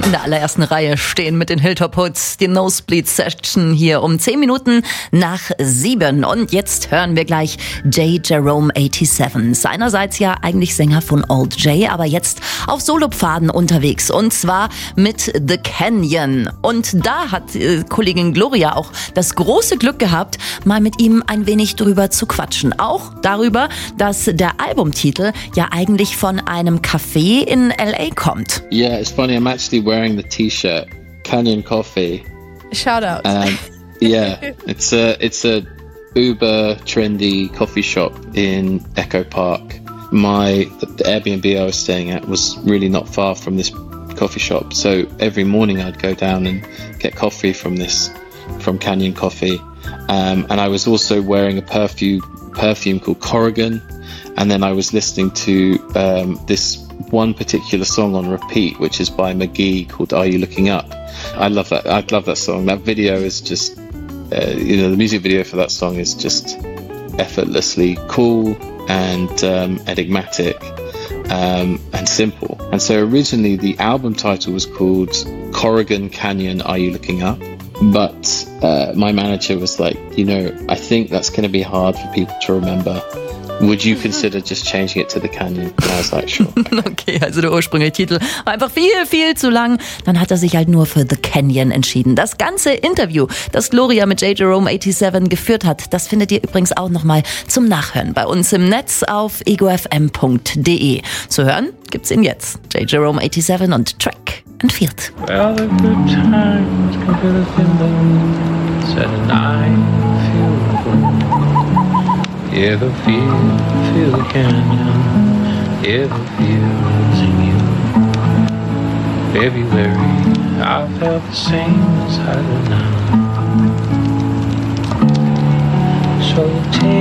In der allerersten Reihe stehen mit den Hilltop Hoods die Nosebleed Session hier um 10 Minuten nach 7. Und jetzt hören wir gleich J. Jerome 87. Seinerseits ja eigentlich Sänger von Old J, aber jetzt auf Solopfaden unterwegs. Und zwar mit The Canyon. Und da hat Kollegin Gloria auch das große Glück gehabt, mal mit ihm ein wenig drüber zu quatschen. Auch darüber, dass der Albumtitel ja eigentlich von einem Café in L.A. kommt. Yeah, it's funny. I'm actually wearing the T-shirt Canyon Coffee. Shout out. Yeah, it's a uber trendy coffee shop in Echo Park. The Airbnb I was staying at was really not far from this coffee shop, so every morning I'd go down and get coffee from Canyon Coffee, and I was also wearing a perfume called Corrigan, and then I was listening to this one particular song on repeat, which is by McGee, called Are You Looking Up? I love that song. That video is just the music video for that song is just effortlessly cool and enigmatic and simple. And so originally the album title was called Corrigan Canyon Are You Looking Up? But my manager was like, I think that's going to be hard for people to remember. Would you consider just changing it to The Canyon? And I was like, sure. Okay, also der ursprüngliche Titel war einfach viel, viel zu lang. Dann hat er sich halt nur für The Canyon entschieden. Das ganze Interview, das Gloria mit J. Jerome 87 geführt hat, das findet ihr übrigens auch nochmal zum Nachhören bei uns im Netz auf egofm.de. Zu hören gibt's ihn jetzt. J. Jerome 87 und Track and Field. Well, the good times can fill a thimble, said and I feel good. Yeah, the feel the canyon, yeah, the feel's in you. February, I felt the same as I do now. So take